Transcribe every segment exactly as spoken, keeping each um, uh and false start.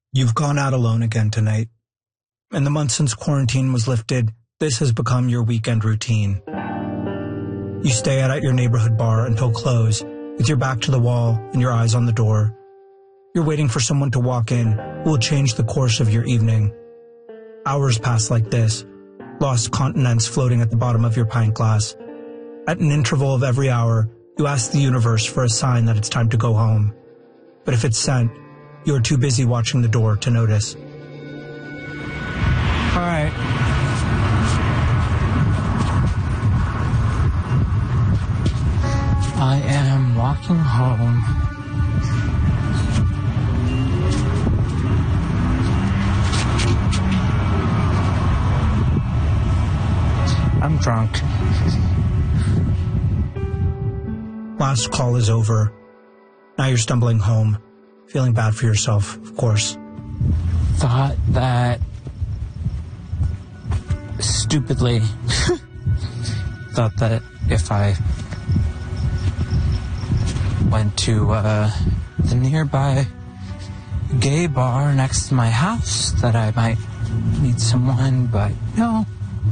You've gone out alone again tonight. In the month since quarantine was lifted, this has become your weekend routine. You stay out at your neighborhood bar until close, with your back to the wall and your eyes on the door. You're waiting for someone to walk in who will change the course of your evening. Hours pass like this, lost continents floating at the bottom of your pint glass. At an interval of every hour, you ask the universe for a sign that it's time to go home. But if it's sent, you are too busy watching the door to notice. All right. I am walking home. I'm drunk. Last call is over. Now you're stumbling home, feeling bad for yourself, of course. Thought that... Stupidly... thought that if I... went to, uh... the nearby... gay bar next to my house, that I might meet someone, but no.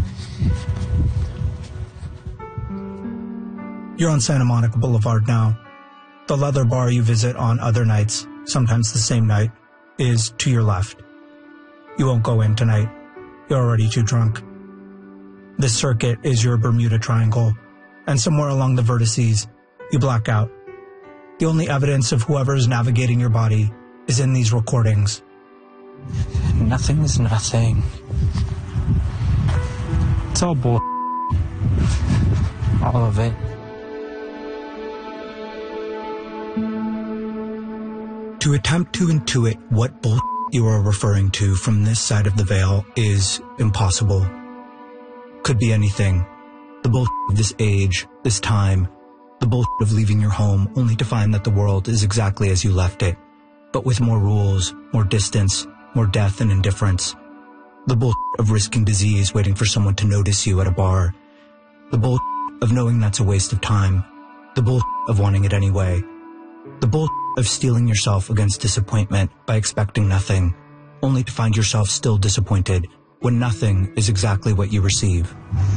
You're on Santa Monica Boulevard now. The leather bar you visit on other nights, sometimes the same night, is to your left. You won't go in tonight. You're already too drunk. This circuit is your Bermuda Triangle, and somewhere along the vertices, you black out. The only evidence of whoever is navigating your body is in these recordings. Nothing is nothing. It's all bull. All of it. To attempt to intuit what bull you are referring to from this side of the veil is impossible. Could be anything. The bull of this age, this time. The bull of leaving your home only to find that the world is exactly as you left it, but with more rules, more distance, more death and indifference. The bull of risking disease waiting for someone to notice you at a bar. The bull of knowing that's a waste of time. The bull of wanting it anyway. The bull of steeling yourself against disappointment by expecting nothing, only to find yourself still disappointed when nothing is exactly what you receive.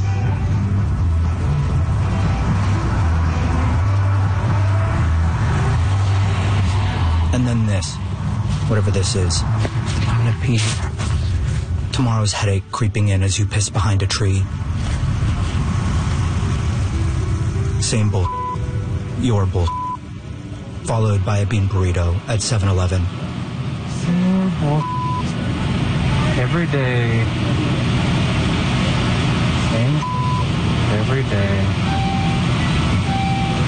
And then this, whatever this is. I'm gonna pee. Tomorrow's headache creeping in as you piss behind a tree. Same bull. Your bull. Followed by a bean burrito at seven eleven. Every day.